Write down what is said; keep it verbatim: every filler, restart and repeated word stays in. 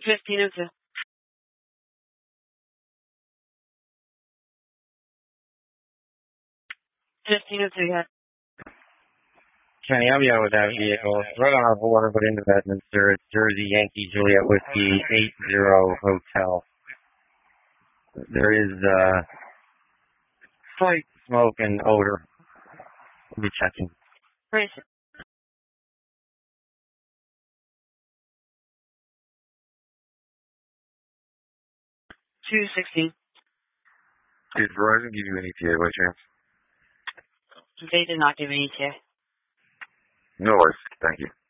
fifteen oh two. fifteen oh two, yeah. Kenny, I'll be out with that vehicle. It's right on our border, but into Bedminster. It's Jersey Yankee Juliet Whiskey eight zero Hotel. There is uh, slight smoke and odor. We'll be checking. Great. two sixteen. Did Verizon give you an E T A by chance? They did not give an E T A. No worries. Thank you.